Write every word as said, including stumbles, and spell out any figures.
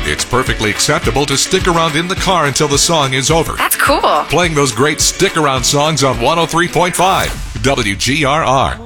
It's perfectly acceptable to stick around in the car until the song is over. That's cool. Playing those great stick-around songs on one oh three point five W G R R.